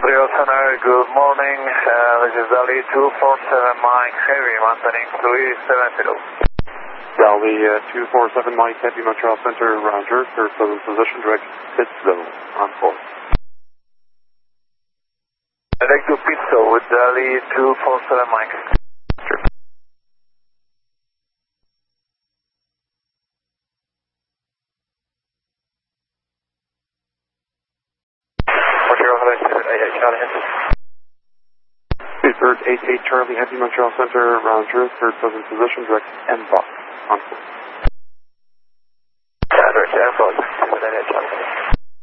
Rio Center, good morning. This is Dali 247 Mike Heavy, maintaining 370. Dali 247 Mike Heavy, Montreal Center, Roger. Third southern position, direct pit zone on 4. Direct to pit zone with Dali 247 Mike. Third 88 Charlie Heavy, Montreal Center, Roger. Third southern position, direct M-Box on 4. Yeah, direct M-Box, 788 Charlie.